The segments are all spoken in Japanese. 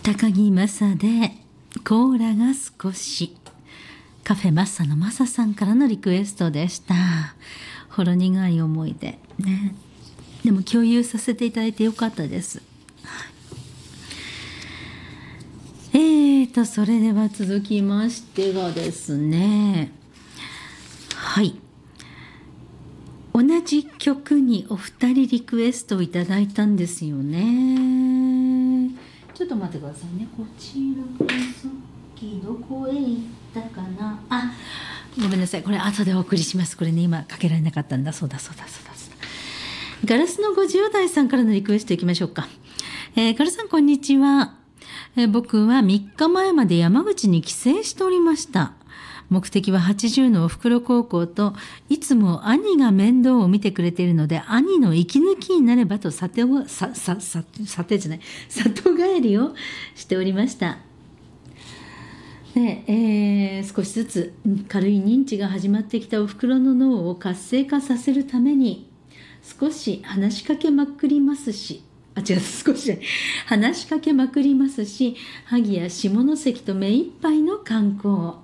高木マサでコーラが少し。カフェマッサのマサさんからのリクエストでした。ほろ苦い思い出ね。でも共有させていただいてよかったです。それでは続きましてがですね、はい、同じ曲にお二人リクエストをいただいたんですよね。ちょっと待ってくださいね。こちらさっきどこへ行ったかな。ごめんなさい、これ後でお送りします。これね、今かけられなかったんだ。そうだ。ガラスの50代さんからのリクエストいきましょうか。ガラさんこんにちは。僕は3日前まで山口に帰省しておりました。目的は80のおふくろ高校と、いつも兄が面倒を見てくれているので、兄の息抜きになればと里帰りをしておりました。で、少しずつ軽い認知が始まってきたおふくろの脳を活性化させるために、少し話しかけまくりますし、萩や下関と目いっぱいの観光。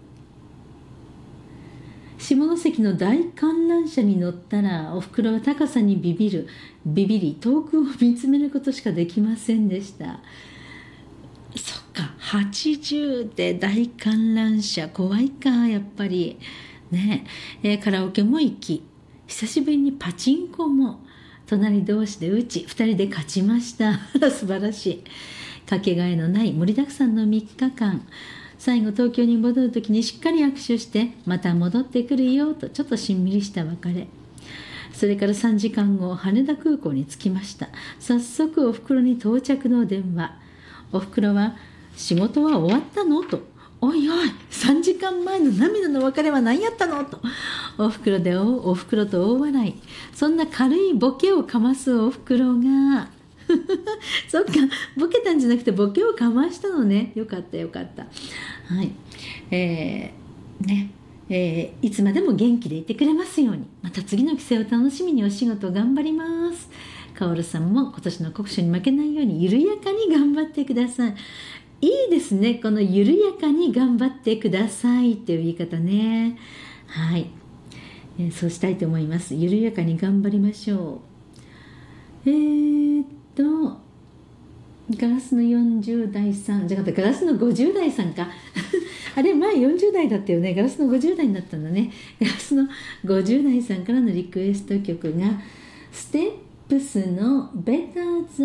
下関の大観覧車に乗ったら、おふくろは高さにビビり遠くを見つめることしかできませんでした。そっか、80で大観覧車怖いか、やっぱりね。カラオケも行き、久しぶりにパチンコも隣同士で打ち、2人で勝ちました。素晴らしい。かけがえのない盛りだくさんの3日間。最後東京に戻るときにしっかり握手して、また戻ってくるよとちょっとしんみりした別れ。それから3時間後、羽田空港に着きました。早速おふくろに到着の電話。おふくろは、仕事は終わったのと。おいおい、3時間前の涙の別れは何やったのと。おふくろと大笑い。そんな軽いボケをかますおふくろがそっか、ボケたんじゃなくてボケをかましたのね。よかった。はい。いつまでも元気でいてくれますように。また次の帰省を楽しみにお仕事頑張ります。カオルさんも今年の酷暑に負けないように緩やかに頑張ってください。いいですね、この緩やかに頑張ってくださいっていう言い方ね。はい、そうしたいと思います。緩やかに頑張りましょう。ガラスの40代さんじゃなくてガラスの50代さんかあれ前40代だったよね。ガラスの50代になったんだね。ガラスの50代さんからのリクエスト曲がステップスのベターズ